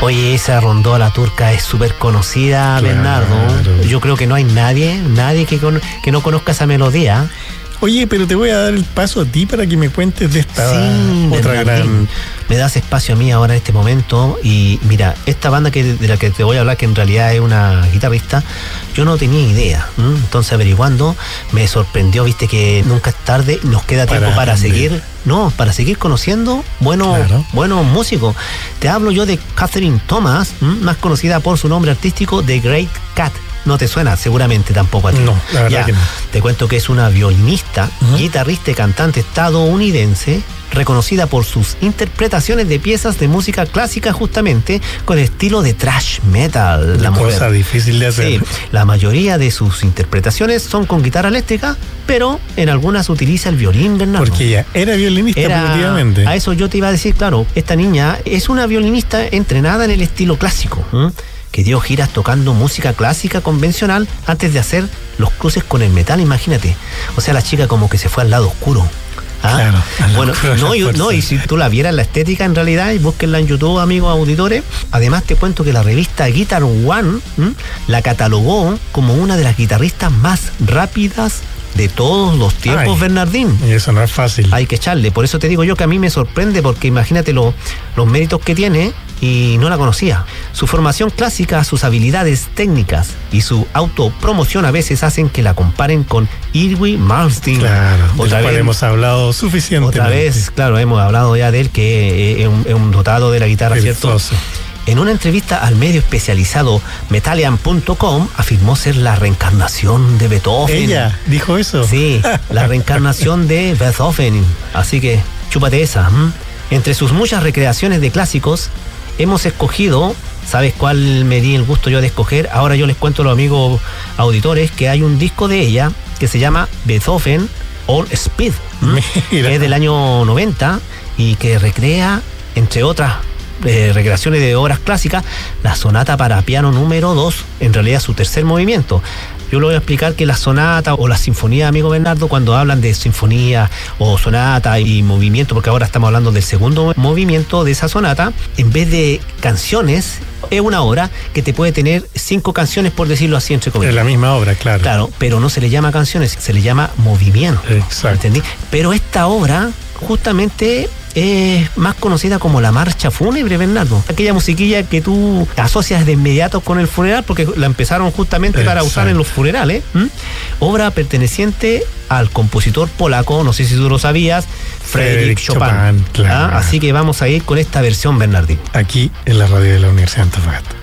Oye, esa rondola turca es súper conocida, claro, Bernardo. Yo creo que no hay nadie que no conozca esa melodía. Oye, pero te voy a dar el paso a ti para que me cuentes de esta otra gran... Me das espacio a mí ahora en este momento. Y mira, esta banda de la que te voy a hablar, que en realidad es una guitarrista, yo no tenía idea. Entonces, averiguando, me sorprendió, viste, que nunca es tarde, nos queda tiempo para seguir conociendo buenos músicos. Te hablo yo de Catherine Thomas, más conocida por su nombre artístico, The Great Kat. No te suena seguramente tampoco a ti. No, la verdad que no. Te cuento que es una violinista, guitarrista y cantante estadounidense, reconocida por sus interpretaciones de piezas de música clásica, justamente con estilo de thrash metal. Una cosa difícil de hacer. Sí, la mayoría de sus interpretaciones son con guitarra eléctrica, pero en algunas utiliza el violín, Bernardo. Porque ella era violinista, definitivamente. A eso yo te iba a decir, claro, esta niña es una violinista entrenada en el estilo clásico, que dio giras tocando música clásica convencional antes de hacer los cruces con el metal, imagínate. O sea, la chica como que se fue al lado oscuro. Claro. Bueno, y si tú la vieras la estética en realidad, y búsquenla en YouTube, amigos auditores. Además te cuento que la revista Guitar One la catalogó como una de las guitarristas más rápidas de todos los tiempos, Bernardín. Y eso no es fácil. Hay que echarle. Por eso te digo yo que a mí me sorprende, porque imagínate los méritos que tiene, y no la conocía. Su formación clásica, sus habilidades técnicas y su autopromoción a veces hacen que la comparen con Yngwie Malmsteen. Claro, otra vez hemos hablado suficientemente. Otra vez, claro, hemos hablado ya de él, que es un dotado de la guitarra, ¿cierto? En una entrevista al medio especializado Metallian.com, afirmó ser la reencarnación de Beethoven. ¿Ella dijo eso? Sí, la reencarnación de Beethoven. Así que chúpate esa. Entre sus muchas recreaciones de clásicos, hemos escogido, ¿sabes cuál me di el gusto yo de escoger? Ahora yo les cuento a los amigos auditores que hay un disco de ella que se llama Beethoven on Speed, que es del año 90 y que recrea, entre otras recreaciones de obras clásicas, la sonata para piano número 2, en realidad su tercer movimiento. Yo le voy a explicar que la sonata o la sinfonía, amigo Bernardo, cuando hablan de sinfonía o sonata y movimiento, porque ahora estamos hablando del segundo movimiento de esa sonata, en vez de canciones, es una obra que te puede tener 5 canciones, por decirlo así, entre comillas. Es la misma obra, claro. Claro, pero no se le llama canciones, se le llama movimiento. Exacto. ¿Entendí? Pero esta obra justamente es más conocida como la marcha fúnebre, Bernardo. Aquella musiquilla que tú asocias de inmediato con el funeral, porque la empezaron justamente para usar en los funerales. Obra perteneciente al compositor polaco, no sé si tú lo sabías, Frédéric Chopin. Claro. Así que vamos a ir con esta versión, Bernardín. Aquí en la radio de la Universidad de Antofagasta.